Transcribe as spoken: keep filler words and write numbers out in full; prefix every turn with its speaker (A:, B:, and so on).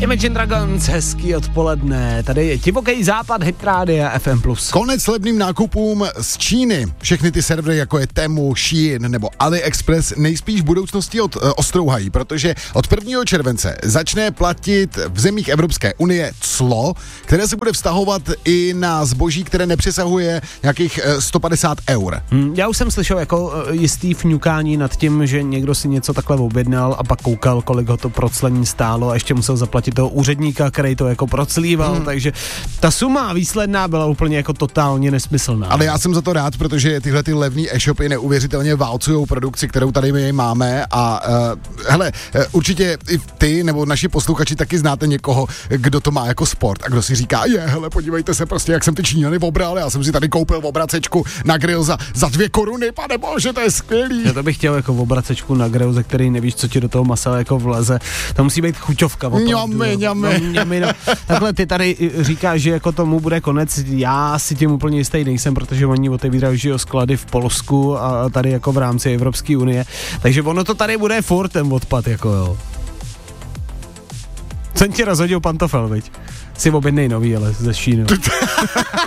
A: Imagine Dragons, hezký odpoledne. Tady je Divoký západ, Hit Rádia F M plus.
B: Konec levným nákupům z Číny. Všechny ty servery, jako je Temu, Shein nebo AliExpress, nejspíš v budoucnosti od, uh, ostrouhají, protože od prvního července začne platit v zemích Evropské unie clo, které se bude vztahovat i na zboží, které nepřesahuje nějakých uh, sto padesát eur.
A: Hmm, já už jsem slyšel jako uh, jistý fňukání nad tím, že někdo si něco takhle objednal a pak koukal, kolik ho to proclení stálo a ještě musel zaplatit toho úředníka, který to jako proclíval, hmm. takže ta suma výsledná byla úplně jako totálně nesmyslná.
B: Ale já jsem za to rád, protože tyhle ty levný e-shopy neuvěřitelně válcujou produkci, kterou tady my máme a uh, hele, uh, určitě i ty nebo naši posluchači taky znáte někoho, kdo to má jako sport a kdo si říká, je, hele, podívejte se prostě, jak jsem ty Číňany obral, já jsem si tady koupil obracečku na grill za, za dvě koruny, pane bože, to je skvělý.
A: Já to bych chtěl jako obracečku na grill, ze který nevíš, co ti do toho masa jako vleze. To musí být chuťovka.
B: Ňamy, ňamy.
A: No, ňamy, no. Takhle ty tady říkáš, že jako tomu bude konec, já si tím úplně jistý nejsem, protože oni otevírají že sklady v Polsku a tady jako v rámci Evropské unie, takže ono to tady bude furt ten odpad, jako jo. Jsem ti rozhodil pantofel, viď? Si objednej nový, ale ze Šínu.